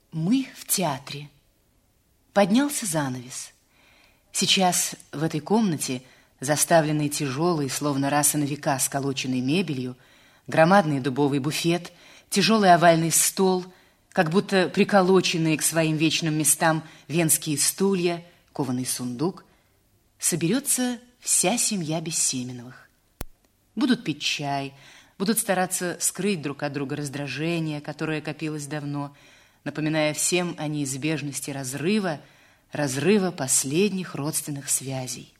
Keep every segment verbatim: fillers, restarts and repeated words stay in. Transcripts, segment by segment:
Мы в театре. Поднялся занавес. Сейчас в этой комнате, заставленной тяжелой, словно раса на века сколоченной мебелью, громадный дубовый буфет, тяжелый овальный стол, как будто приколоченные к своим вечным местам венские стулья, кованый сундук, соберется вся семья Бессеменовых. Будут пить чай, будут стараться скрыть друг от друга раздражение, которое копилось давно, напоминая всем о неизбежности разрыва, разрыва последних родственных связей.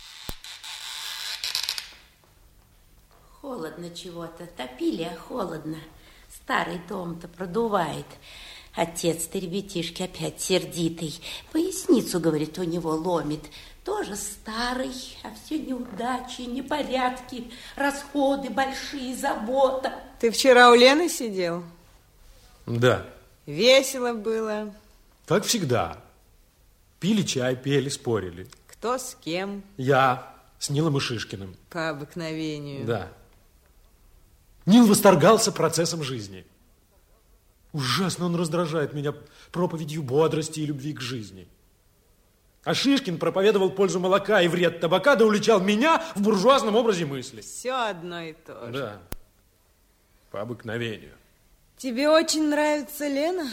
Холодно чего-то. Топили, а холодно. Старый дом-то продувает. Отец-то, ребятишки, опять сердитый. Поясницу, говорит, у него ломит. Тоже старый, а все неудачи, непорядки, расходы большие, забота. Ты вчера у Лены сидел? Да. Весело было. Как всегда. Пили чай, пели, спорили. Кто с кем? Я с Нилом и Шишкиным. По обыкновению. Да. Нил восторгался процессом жизни. Ужасно он раздражает меня проповедью бодрости и любви к жизни. А Шишкин проповедовал пользу молока и вред табака, да уличал меня в буржуазном образе мысли. Все одно и то же. Да. По обыкновению. Тебе очень нравится Лена?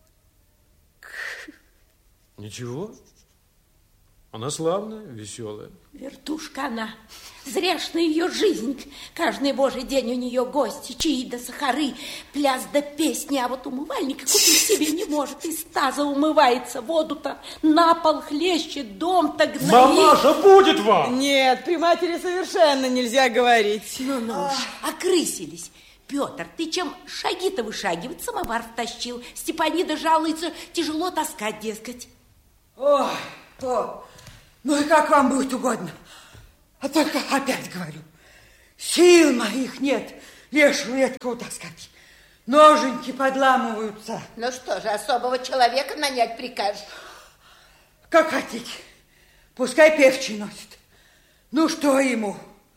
Ничего. Она славная, веселая. Вертушка она. Зря ж на ее жизнь. Каждый божий день у нее гости, чаи да сахары, пляс да песни. А вот умывальника купить себе не может. Из таза умывается, воду-то на пол хлещет, дом-то гноит. Мамаша, будет вам! Нет, при матери совершенно нельзя говорить. Ну-ну уж, окрысились. Петр, ты чем шаги-то вышагивать? Самовар втащил. Степанида жалуется, тяжело таскать, дескать. Ой, то... Ну и как вам будет угодно. А только опять говорю, сил моих нет лешую ветку таскать. Ноженьки подламываются. Ну что же, особого человека нанять прикажешь? Как хотите. Пускай певчий носит. Ну что ему?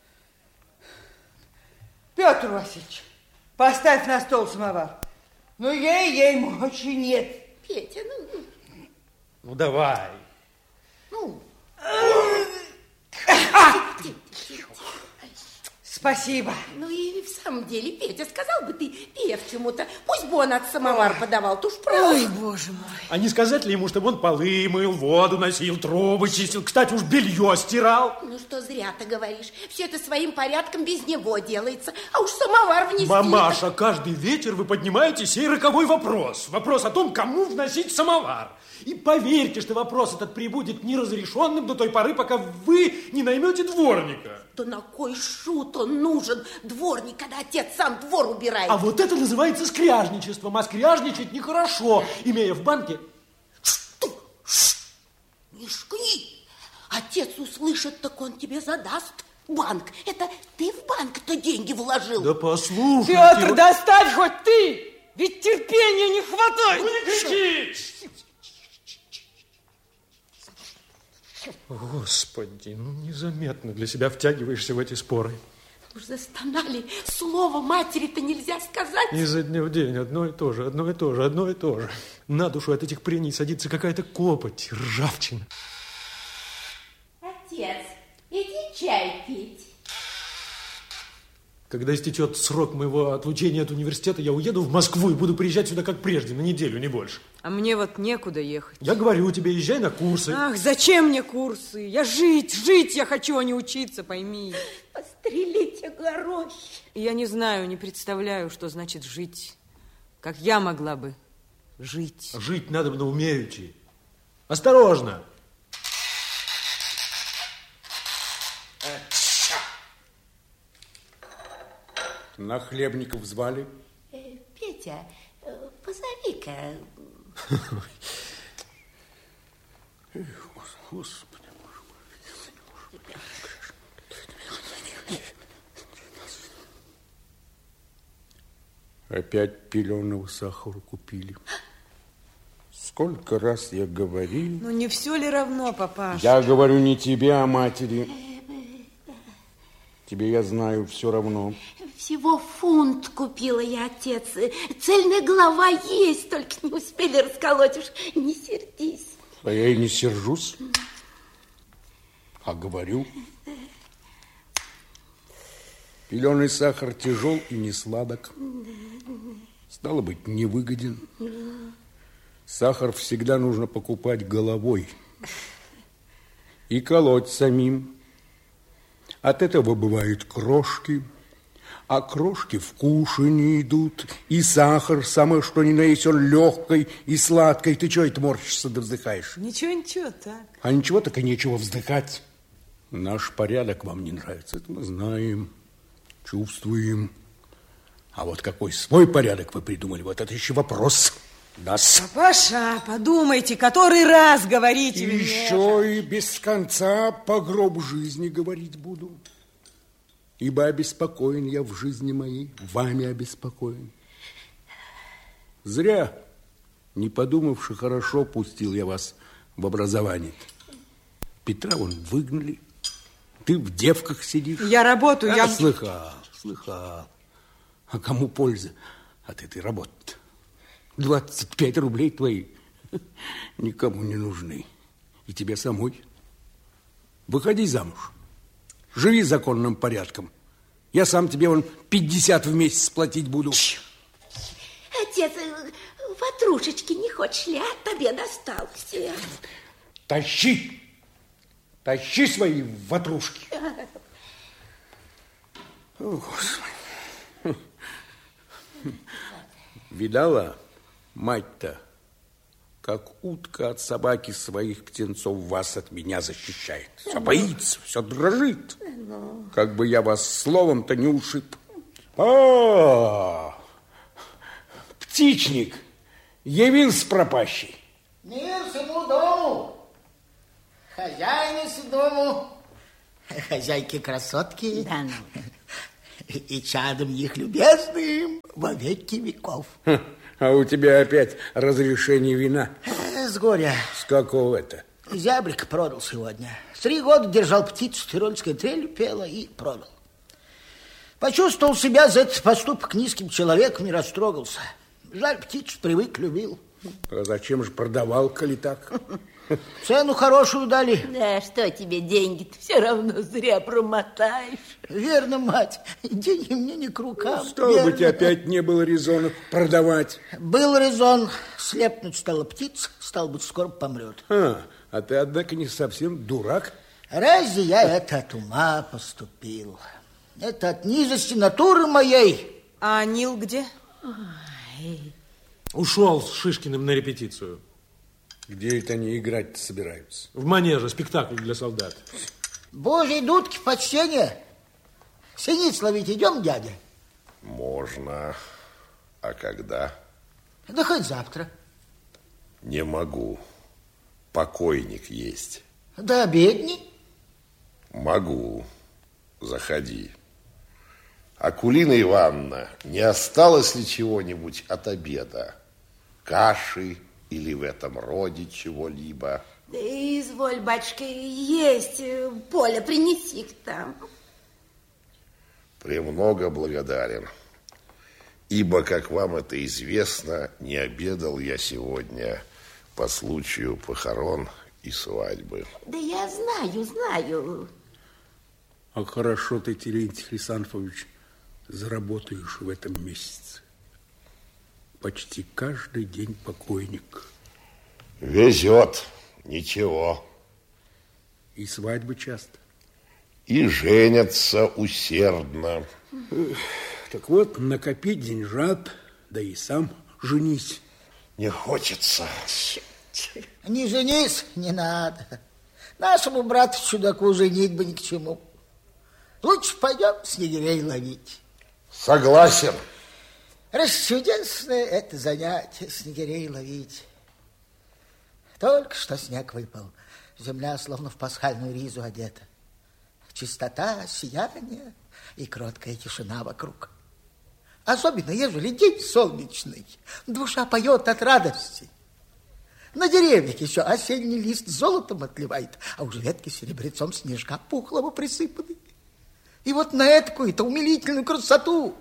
Петр Васильевич, поставь на стол самовар. Ну ей-ей мочи нет. Петя, ну... Ну давай. Ну... Спасибо. Ну и в самом деле, Петя, сказал бы ты певчему-то, пусть бы он от самовар подавал, то уж правда. Ой, боже мой. А не сказать ли ему, чтобы он полы мыл, воду носил, трубы чистил, кстати, уж белье стирал? Ну что зря ты говоришь, все это своим порядком без него делается, а уж самовар внести. Мамаша, каждый вечер вы поднимаете сей роковой вопрос. Вопрос о том, кому вносить самовар. И поверьте, что вопрос этот прибудет неразрешенным до той поры, пока вы не наймете дворника. Да на кой шут он нужен, дворник, когда отец сам двор убирает? А вот это называется скряжничеством, а скряжничать нехорошо, имея в банке... Не шкни, отец услышит, так он тебе задаст. Банк, это ты в банк-то деньги вложил. Да послушайте... Петр, вот... доставь хоть ты, ведь терпения не хватает. Ну не кричи! Господи, ну незаметно для себя втягиваешься в эти споры. Уж застонали, слово матери-то нельзя сказать. Изо дня в день одно и то же, одно и то же, одно и то же. На душу от этих прений садится какая-то копоть, ржавчина. Отец, иди чай пить. Когда истечет срок моего отлучения от университета, я уеду в Москву и буду приезжать сюда как прежде, на неделю, не больше. А мне вот некуда ехать. Я говорю тебе, езжай на курсы. Ах, зачем мне курсы? Я жить, жить я хочу, а не учиться, пойми. Пострелите горохи. Я не знаю, не представляю, что значит жить. Как я могла бы жить. Жить надо бы на умеючи. Осторожно. Нахлебников звали? Э, Петя, э, позови-ка. Эх, Господи, опять пеленого сахара купили. Сколько раз я говорил... Ну не все ли равно, папаша? Я говорю не тебе, а матери. Тебе, я знаю, все равно. Всего фунт купила я, отец. Цельная голова есть, только не успели расколоть. Уж не сердись. А я и не сержусь. А говорю. Пеленый сахар тяжел и не сладок. Стало быть, невыгоден. Сахар всегда нужно покупать головой и колоть самим. От этого бывают крошки, а крошки в кушанье идут. И сахар, самое что ни на есть, он легкой и сладкой. Ты чего это морщишься да вздыхаешь? Ничего, ничего, так. А ничего, так и нечего вздыхать. Наш порядок вам не нравится, это мы знаем, чувствуем. А вот какой свой порядок вы придумали, вот это еще вопрос. Нас. Папаша, подумайте, который раз говорите мне. Еще и без конца по гроб жизни говорить буду. Ибо обеспокоен я в жизни моей, вами обеспокоен. Зря, не подумавши хорошо, пустил я вас в образование. Петра вон выгнали, ты в девках сидишь. Я работаю, а, я... Слыхал, слыхал. А кому польза от этой работы-то? двадцать пять рублей твои никому не нужны. И тебе самой. Выходи замуж. Живи законным порядком. Я сам тебе вон пятьдесят в месяц платить буду. Отец, ватрушечки не хочешь ли? От тебе досталось. Тащи. Тащи свои ватрушки. О, Господи. Видала, мать-то, как утка от собаки своих птенцов вас от меня защищает. Все боится, все дрожит. Как бы я вас словом-то не ушиб. О, птичник явился пропащий. Мир всему дому, хозяйнице дому, хозяйки красотки, Да ну. и чадом их любезным во веки веков. А у тебя опять разрешение вина. С горя. С какого это? Зябрик продал сегодня. Три года держал птицу, тирольская трель пела и продал. Почувствовал себя за этот поступок низким человеком и растрогался. Жаль, птицу привык, любил. А зачем же продавал, коли так? Цену хорошую дали. Да что тебе деньги-то, все равно зря промотаешь. Верно, мать, деньги мне не к рукам. Ну, стало верно. быть, опять не было резона продавать. Был резон. Слепнуть стала птица, стал быть, скоро помрет. А, а ты, однако, не совсем дурак. Разве я это от ума поступил? Это от низости натуры моей. А Нил где? Ушел с Шишкиным на репетицию. Где это они играть собираются? В манеже, спектакль для солдат. Божьи дудки, почтение. Синиц ловить идем, дядя? Можно. А когда? Да хоть завтра. Не могу. Покойник есть. Да обедни. Могу. Заходи. Акулина Ивановна, не осталось ли чего-нибудь от обеда? Каши или в этом роде чего-либо? Да изволь, батюшка, есть. Поля, принеси к там. Премного благодарен. Ибо, как вам это известно, не обедал я сегодня по случаю похорон и свадьбы. Да я знаю, знаю. А хорошо ты, Терентий Хрисанфович, заработаешь в этом месяце. Почти каждый день покойник. Везет. Ничего. И свадьбы часто. И женятся усердно. Так вот, накопи деньжат, да и сам женись. Не хочется. Не женись, не надо. Нашему брату-чудаку женить бы ни к чему. Лучше пойдем снегирей ловить. Согласен. Расчудесное это занятие, снегирей ловить. Только что снег выпал. Земля словно в пасхальную ризу одета. Чистота, сияние и кроткая тишина вокруг. Особенно, ежели день солнечный, душа поет от радости. На деревьях еще осенний лист золотом отливает, а уж ветки серебрецом снежка пухлого присыпаны. И вот на эту-то умилительную красоту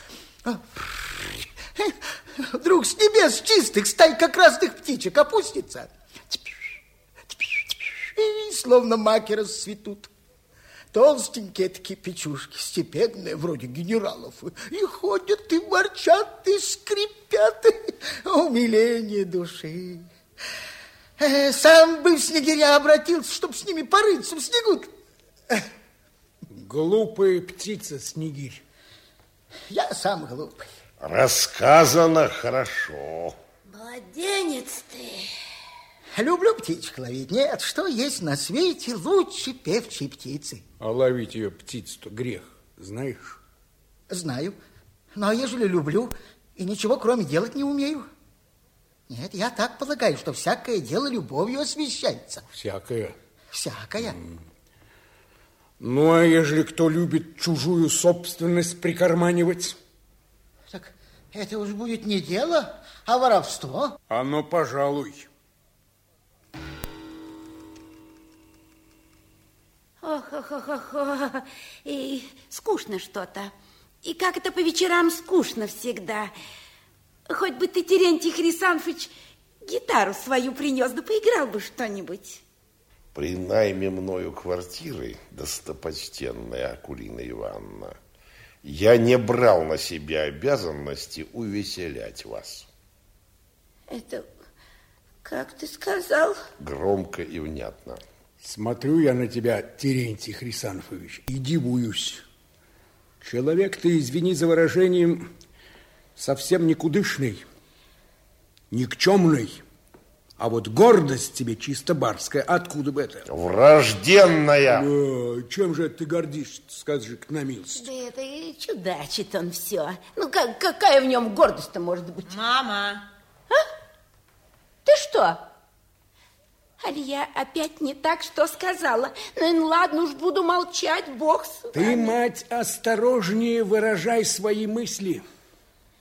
вдруг с небес чистых стайка красных птичек опустится, и словно маки расцветут. Толстенькие такие печушки, степенные, вроде генералов, и ходят, и ворчат, и скрипят. Умиление души. Сам бы в снегиря обратился, чтоб с ними порыться в снегу. Глупая птица, снегирь. Я сам глупый. Рассказано хорошо. Младенец ты. Люблю птичек ловить. Нет, что есть на свете лучше певчей птицы. А ловить ее птицу-то грех, знаешь? Знаю. Но ежели люблю и ничего кроме делать не умею. Нет, я так полагаю, что всякое дело любовью освящается. Всякое? Всякое. Mm. Ну, а ежели кто любит чужую собственность прикарманивать? Так это уж будет не дело, а воровство. Оно, пожалуй. Ох-ох-ох-ох, и скучно что-то. И как это по вечерам скучно всегда. Хоть бы ты, Терентий Хрисанфыч, гитару свою принес, да поиграл бы что-нибудь. При найме мною квартиры, достопочтенная Акулина Ивановна, я не брал на себя обязанности увеселять вас. Это как ты сказал? Громко и внятно. Смотрю я на тебя, Терентий Хрисанфович, и дивуюсь. Человек ты, извини за выражением, совсем никудышный, никчемный. А вот гордость тебе чисто барская. Откуда бы это? Врожденная. Да, чем же ты гордишься, скажи на милость? Да это чудачит он все. Ну, как, какая в нем гордость-то может быть? Мама! А? Ты что? Али я опять не так, что сказала? Ну, ладно уж, буду молчать, Бог с вами. Ты, мать, осторожнее выражай свои мысли.